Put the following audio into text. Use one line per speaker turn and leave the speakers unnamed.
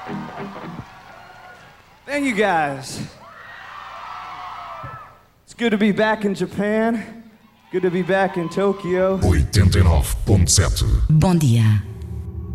Thank you guys. It's good to be back in Japan. Good to be back in Tokyo.
89.7.
Bom dia